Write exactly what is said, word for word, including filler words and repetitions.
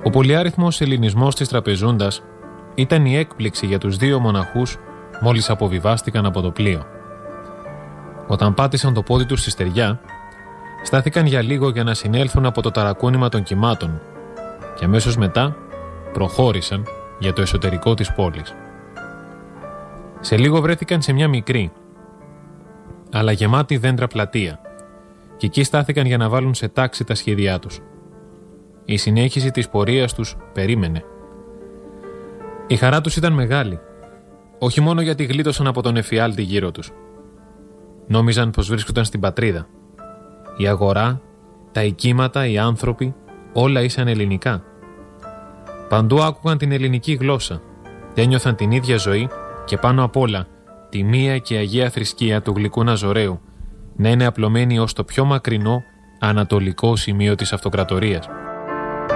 Ο πολυάριθμος ελληνισμός της τραπεζούντας ήταν η έκπληξη για τους δύο μοναχούς μόλις αποβιβάστηκαν από το πλοίο. Όταν πάτησαν το πόδι τους στη στεριά, στάθηκαν για λίγο για να συνέλθουν από το ταρακούνημα των κυμάτων και αμέσως μετά προχώρησαν για το εσωτερικό της πόλης. Σε λίγο βρέθηκαν σε μια μικρή, αλλά γεμάτη δέντρα πλατεία και εκεί στάθηκαν για να βάλουν σε τάξη τα σχέδιά τους. Η συνέχιση της πορείας τους περίμενε. Η χαρά τους ήταν μεγάλη, όχι μόνο γιατί γλίτωσαν από τον εφιάλτη γύρω τους. Νόμιζαν πως βρίσκονταν στην πατρίδα. Η αγορά, τα οικίματα, οι άνθρωποι, όλα ήσαν ελληνικά. Παντού άκουγαν την ελληνική γλώσσα, ένιωθαν την ίδια ζωή και πάνω απ' όλα τη μία και αγία θρησκεία του γλυκού Ναζωραίου να είναι απλωμένη ως το πιο μακρινό ανατολικό σημείο της αυτοκρατορίας.